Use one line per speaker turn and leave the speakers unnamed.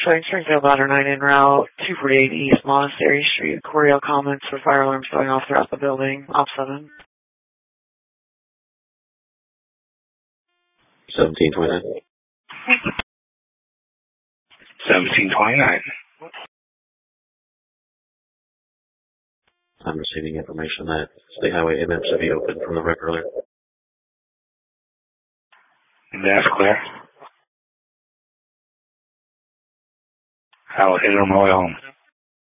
Showing Springfield Ladder 9 en route, 248 East Monastery Street, Coryell comments for fire alarms going off throughout the building. Op 7.
1729.
1729.
I'm receiving information that State Highway MM should be open from the wreck earlier.
That's clear. I'll hit him on my way home.